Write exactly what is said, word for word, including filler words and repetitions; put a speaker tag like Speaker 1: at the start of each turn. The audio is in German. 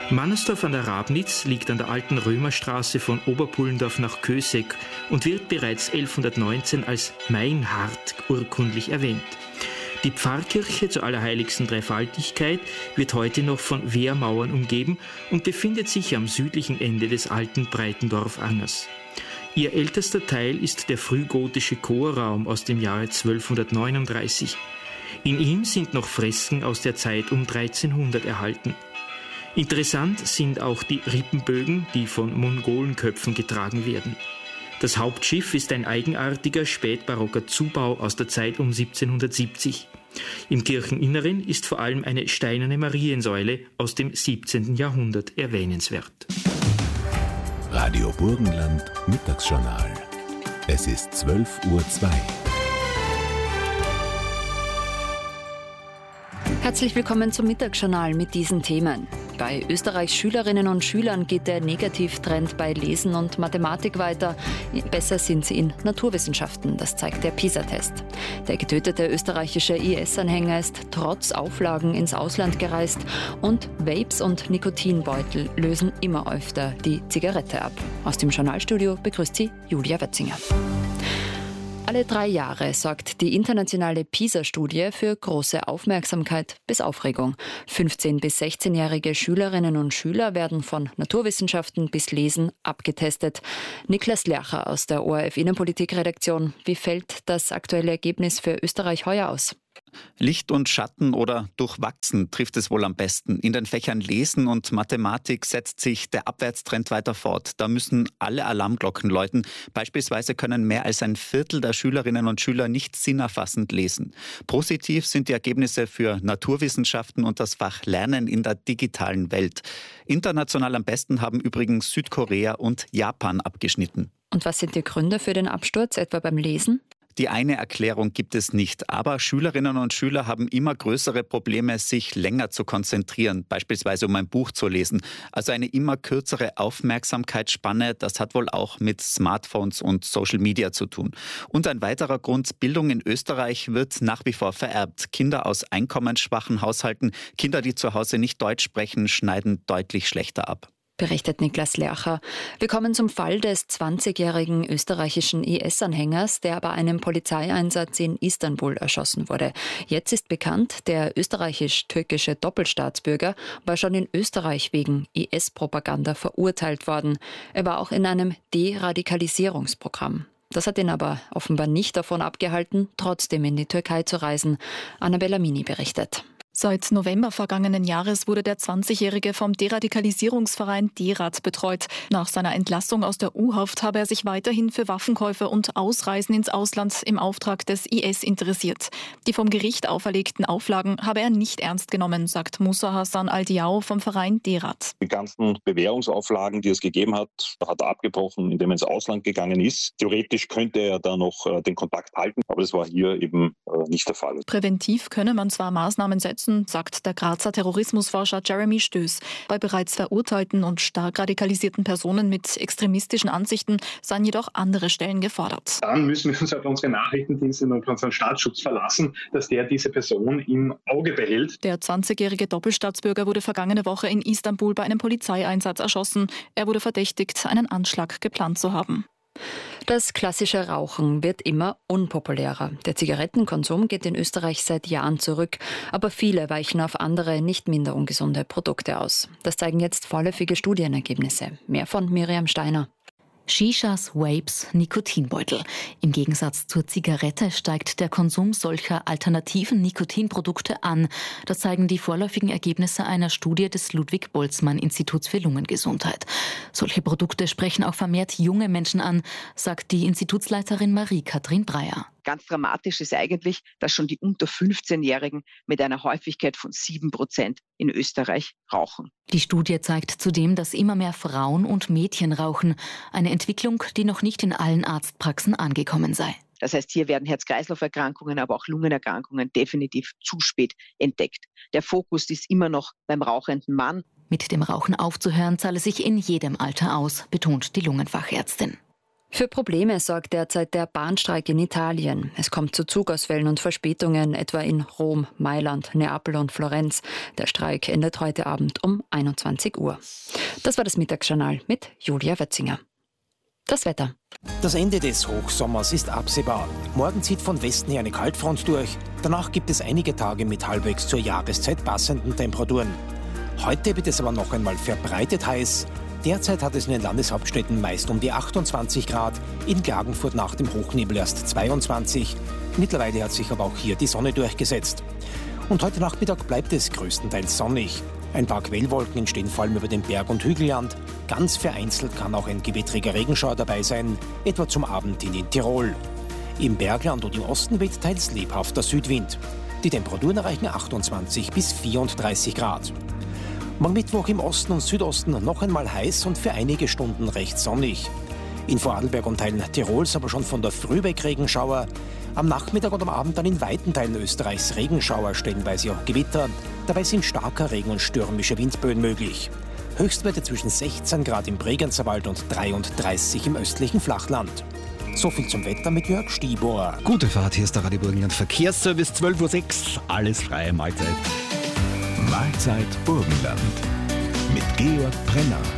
Speaker 1: Mannersdorf an der Rabnitz liegt an der alten Römerstraße von Oberpullendorf nach Kösek und wird bereits elfhundertneunzehn als Mainhardt urkundlich erwähnt. Die Pfarrkirche zur Allerheiligsten Dreifaltigkeit wird heute noch von Wehrmauern umgeben und befindet sich am südlichen Ende des alten Breitendorfangers. Ihr ältester Teil ist der frühgotische Chorraum aus dem Jahre zwölfhundertneununddreißig. In ihm sind noch Fresken aus der Zeit um dreizehnhundert erhalten. Interessant sind auch die Rippenbögen, die von Mongolenköpfen getragen werden. Das Hauptschiff ist ein eigenartiger spätbarocker Zubau aus der Zeit um siebzehnhundertsiebzig. Im Kircheninneren ist vor allem eine steinerne Mariensäule aus dem siebzehnten Jahrhundert erwähnenswert.
Speaker 2: Radio Burgenland Mittagsjournal. Es ist zwölf Uhr zwei.
Speaker 3: Herzlich willkommen zum Mittagsjournal mit diesen Themen. Bei Österreichs Schülerinnen und Schülern geht der Negativtrend bei Lesen und Mathematik weiter. Besser sind sie in Naturwissenschaften, das zeigt der PISA-Test. Der getötete österreichische I S-Anhänger ist trotz Auflagen ins Ausland gereist und Vapes und Nikotinbeutel lösen immer öfter die Zigarette ab. Aus dem Journalstudio begrüßt sie Julia Wetzinger. Alle drei Jahre sorgt die internationale PISA-Studie für große Aufmerksamkeit bis Aufregung. fünfzehn- bis sechzehnjährige Schülerinnen und Schüler werden von Naturwissenschaften bis Lesen abgetestet. Niklas Lercher aus der O R F Innenpolitik-Redaktion. Wie fällt das aktuelle Ergebnis für Österreich heuer aus?
Speaker 4: Licht und Schatten oder durchwachsen trifft es wohl am besten. In den Fächern Lesen und Mathematik setzt sich der Abwärtstrend weiter fort. Da müssen alle Alarmglocken läuten. Beispielsweise können mehr als ein Viertel der Schülerinnen und Schüler nicht sinnerfassend lesen. Positiv sind die Ergebnisse für Naturwissenschaften und das Fach Lernen in der digitalen Welt. International am besten haben übrigens Südkorea und Japan abgeschnitten.
Speaker 3: Und was sind die Gründe für den Absturz, etwa beim Lesen?
Speaker 4: Die eine Erklärung gibt es nicht, aber Schülerinnen und Schüler haben immer größere Probleme, sich länger zu konzentrieren, beispielsweise um ein Buch zu lesen. Also eine immer kürzere Aufmerksamkeitsspanne, das hat wohl auch mit Smartphones und Social Media zu tun. Und ein weiterer Grund, Bildung in Österreich wird nach wie vor vererbt. Kinder aus einkommensschwachen Haushalten, Kinder, die zu Hause nicht Deutsch sprechen, schneiden deutlich schlechter ab.
Speaker 3: Berichtet Niklas Lercher. Wir kommen zum Fall des zwanzigjährigen österreichischen I S-Anhängers, der bei einem Polizeieinsatz in Istanbul erschossen wurde. Jetzt ist bekannt, der österreichisch-türkische Doppelstaatsbürger war schon in Österreich wegen I S-Propaganda verurteilt worden. Er war auch in einem Deradikalisierungsprogramm. Das hat ihn aber offenbar nicht davon abgehalten, trotzdem in die Türkei zu reisen. Annabella Mini berichtet.
Speaker 5: Seit November vergangenen Jahres wurde der zwanzigjährige vom Deradikalisierungsverein DERAD betreut. Nach seiner Entlassung aus der U-Haft habe er sich weiterhin für Waffenkäufe und Ausreisen ins Ausland im Auftrag des I S interessiert. Die vom Gericht auferlegten Auflagen habe er nicht ernst genommen, sagt Musa Hassan Al-Diao vom Verein DERAD.
Speaker 6: Die ganzen Bewährungsauflagen, die es gegeben hat, hat er abgebrochen, indem er ins Ausland gegangen ist. Theoretisch könnte er da noch äh, den Kontakt halten, aber das war hier eben äh, nicht der Fall.
Speaker 5: Präventiv könne man zwar Maßnahmen setzen, sagt der Grazer Terrorismusforscher Jeremy Stöß. Bei bereits verurteilten und stark radikalisierten Personen mit extremistischen Ansichten seien jedoch andere Stellen gefordert.
Speaker 7: Dann müssen wir uns auf unsere Nachrichtendienste und unseren Staatsschutz verlassen, dass der diese Person im Auge behält.
Speaker 5: Der zwanzigjährige Doppelstaatsbürger wurde vergangene Woche in Istanbul bei einem Polizeieinsatz erschossen. Er wurde verdächtigt, einen Anschlag geplant zu haben.
Speaker 3: Das klassische Rauchen wird immer unpopulärer. Der Zigarettenkonsum geht in Österreich seit Jahren zurück, aber viele weichen auf andere, nicht minder ungesunde Produkte aus. Das zeigen jetzt vorläufige Studienergebnisse. Mehr von Miriam Steiner.
Speaker 8: Shishas, Vapes, Nikotinbeutel. Im Gegensatz zur Zigarette steigt der Konsum solcher alternativen Nikotinprodukte an. Das zeigen die vorläufigen Ergebnisse einer Studie des Ludwig-Boltzmann-Instituts für Lungengesundheit. Solche Produkte sprechen auch vermehrt junge Menschen an, sagt die Institutsleiterin Marie-Kathrin Breyer.
Speaker 9: Ganz dramatisch ist eigentlich, dass schon die unter fünfzehnjährigen mit einer Häufigkeit von sieben Prozent in Österreich rauchen.
Speaker 8: Die Studie zeigt zudem, dass immer mehr Frauen und Mädchen rauchen. Eine Entwicklung, die noch nicht in allen Arztpraxen angekommen sei.
Speaker 9: Das heißt, hier werden Herz-Kreislauf-Erkrankungen, aber auch Lungenerkrankungen definitiv zu spät entdeckt. Der Fokus ist immer noch beim rauchenden Mann.
Speaker 8: Mit dem Rauchen aufzuhören, zahle sich in jedem Alter aus, betont die Lungenfachärztin.
Speaker 3: Für Probleme sorgt derzeit der Bahnstreik in Italien. Es kommt zu Zugausfällen und Verspätungen, etwa in Rom, Mailand, Neapel und Florenz. Der Streik endet heute Abend um einundzwanzig Uhr. Das war das Mittagsjournal mit Julia Wetzinger. Das Wetter.
Speaker 10: Das Ende des Hochsommers ist absehbar. Morgen zieht von Westen her eine Kaltfront durch. Danach gibt es einige Tage mit halbwegs zur Jahreszeit passenden Temperaturen. Heute wird es aber noch einmal verbreitet heiß. Derzeit hat es in den Landeshauptstädten meist um die achtundzwanzig Grad, in Klagenfurt nach dem Hochnebel erst zweiundzwanzig. Mittlerweile hat sich aber auch hier die Sonne durchgesetzt. Und heute Nachmittag bleibt es größtenteils sonnig. Ein paar Quellwolken entstehen vor allem über dem Berg- und Hügelland. Ganz vereinzelt kann auch ein gewittriger Regenschauer dabei sein, etwa zum Abend hin in Tirol. Im Bergland und im Osten weht teils lebhafter Südwind. Die Temperaturen erreichen achtundzwanzig bis vierunddreißig Grad. Morgen Mittwoch im Osten und Südosten noch einmal heiß und für einige Stunden recht sonnig. In Vorarlberg und Teilen Tirols aber schon von der Früh weg Regenschauer. Am Nachmittag und am Abend dann in weiten Teilen Österreichs Regenschauer, stellenweise auch Gewitter. Dabei sind starker Regen und stürmische Windböen möglich. Höchstwerte zwischen sechzehn Grad im Bregenzerwald und dreiunddreißig im östlichen Flachland. So viel zum Wetter mit Jörg Stibor.
Speaker 11: Gute Fahrt, hier ist der Radio Burgenland Verkehrsservice, zwölf Uhr sechs, alles freie Mahlzeit.
Speaker 2: Mahlzeit Burgenland mit Georg Brenner.